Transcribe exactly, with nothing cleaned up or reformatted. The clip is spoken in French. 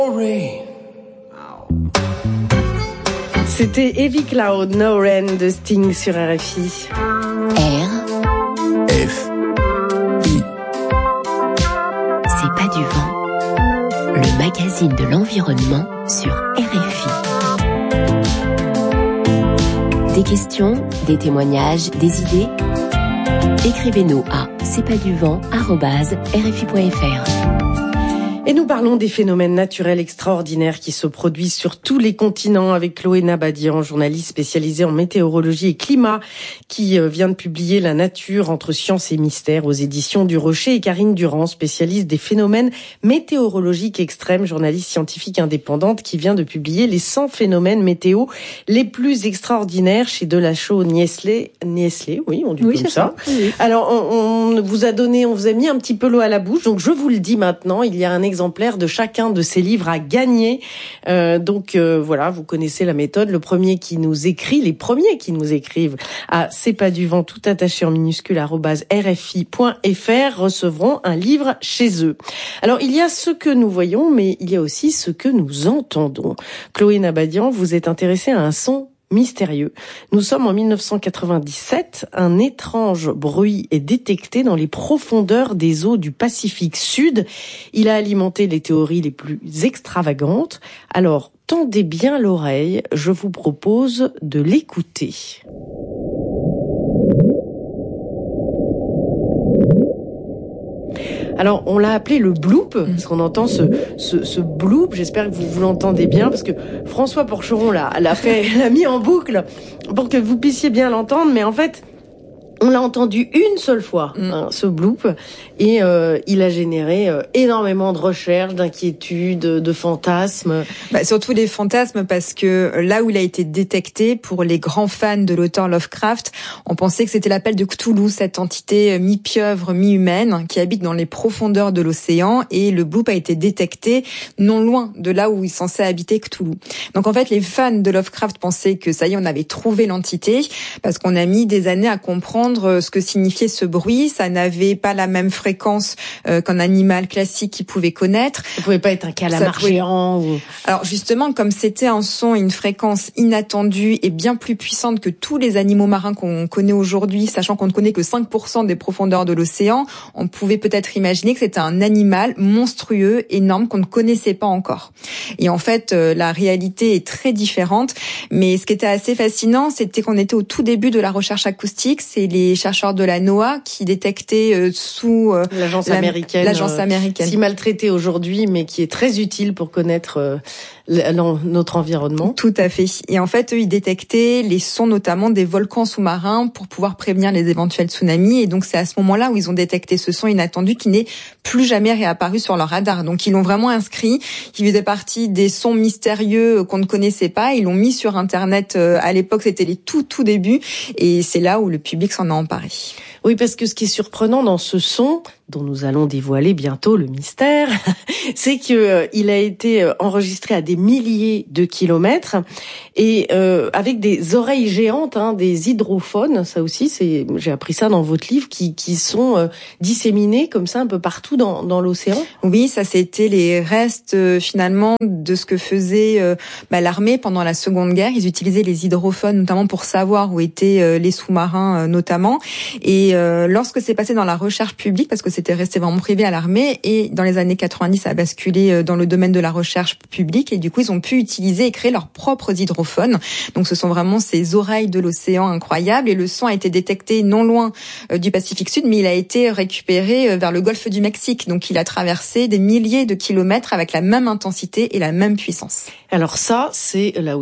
C'était Heavy Cloud, No Rain de Sting sur R F I. R F I. C'est pas du vent. Le magazine de l'environnement sur R F I. Des questions, des témoignages, des idées. Écrivez-nous à c'est pas du vent arobase r f i point f r. Et nous parlons des phénomènes naturels extraordinaires qui se produisent sur tous les continents avec Chloé Nabadian, journaliste spécialisée en météorologie et climat, qui vient de publier La nature entre science et mystère aux éditions du Rocher, et Karine Durand, spécialiste des phénomènes météorologiques extrêmes, journaliste scientifique indépendante, qui vient de publier les cent phénomènes météo les plus extraordinaires chez Delachaux Niestlé. Niestlé, oui, on dit oui, comme c'est ça. ça. Oui. Alors, on, on vous a donné, on vous a mis un petit peu l'eau à la bouche, donc je vous le dis maintenant, il y a un exemplaire de chacun de ces livres à gagner. Euh, donc euh, voilà, vous connaissez la méthode. Le premier qui nous écrit, les premiers qui nous écrivent à c'est pas du vent tout attaché en minuscule arobase r f i point f r recevront un livre chez eux. Alors il y a ce que nous voyons, mais il y a aussi ce que nous entendons. Chloé Nabadian, vous êtes intéressée à un son mystérieux. Nous sommes en dix-neuf cent quatre-vingt-dix-sept. Un étrange bruit est détecté dans les profondeurs des eaux du Pacifique Sud. Il a alimenté les théories les plus extravagantes. Alors, tendez bien l'oreille. Je vous propose de l'écouter. Alors, on l'a appelé le bloop, parce qu'on entend ce, ce, ce bloop. J'espère que vous, vous l'entendez bien, parce que François Porcheron l'a, l'a fait, l'a mis en boucle pour que vous puissiez bien l'entendre. Mais en fait, on l'a entendu une seule fois, mm. hein, ce bloop, et euh, il a généré euh, énormément de recherches, d'inquiétudes, de fantasmes. Bah, surtout des fantasmes, parce que là où il a été détecté, pour les grands fans de l'auteur Lovecraft, on pensait que c'était l'appel de Cthulhu, cette entité mi-pieuvre, mi-humaine, qui habite dans les profondeurs de l'océan, et le bloop a été détecté non loin de là où il est censé habiter Cthulhu. Donc en fait, les fans de Lovecraft pensaient que ça y est, on avait trouvé l'entité, parce qu'on a mis des années à comprendre ce que signifiait ce bruit. Ça n'avait pas la même fréquence euh, qu'un animal classique qui pouvait connaître. Ça pouvait pas être un calamar pouvait... géant. Ou... Alors justement, comme c'était un son, une fréquence inattendue et bien plus puissante que tous les animaux marins qu'on connaît aujourd'hui, sachant qu'on ne connaît que cinq pour cent des profondeurs de l'océan, on pouvait peut-être imaginer que c'était un animal monstrueux, énorme, qu'on ne connaissait pas encore. Et en fait, euh, la réalité est très différente. Mais ce qui était assez fascinant, c'était qu'on était au tout début de la recherche acoustique. C'est les Les chercheurs de la NOAA qui détectaient euh, sous euh, l'agence la, américaine, l'agence américaine, euh, si maltraitée aujourd'hui, mais qui est très utile pour connaître euh, notre environnement. Tout à fait. Et en fait, eux, ils détectaient les sons notamment des volcans sous-marins pour pouvoir prévenir les éventuels tsunamis. Et donc, c'est à ce moment-là où ils ont détecté ce son inattendu qui n'est plus jamais réapparu sur leur radar. Donc, ils l'ont vraiment inscrit. Il faisait partie des sons mystérieux qu'on ne connaissait pas. Ils l'ont mis sur Internet. À l'époque, c'était les tout, tout débuts. Et c'est là où le public s'en a emparé. Oui, parce que ce qui est surprenant dans ce son, dont nous allons dévoiler bientôt le mystère, c'est que euh, il a été enregistré à des milliers de kilomètres et euh, avec des oreilles géantes, hein, des hydrophones. Ça aussi, c'est, j'ai appris ça dans votre livre, qui qui sont euh, disséminés comme ça un peu partout dans dans l'océan. Oui, ça c'était les restes euh, finalement de ce que faisait euh, bah, l'armée pendant la Seconde Guerre. Ils utilisaient les hydrophones notamment pour savoir où étaient euh, les sous-marins euh, notamment. Et euh, lorsque c'est passé dans la recherche publique, parce que c'était resté vraiment privé à l'armée, et dans les années quatre-vingt-dix, ça a basculé dans le domaine de la recherche publique, et du coup, ils ont pu utiliser et créer leurs propres hydrophones. Donc, ce sont vraiment ces oreilles de l'océan incroyables, et le son a été détecté non loin euh, du Pacifique Sud, mais il a été récupéré vers le golfe du Mexique. Donc, il a traversé des milliers de kilomètres avec la même intensité et la même puissance. Alors ça, c'est là où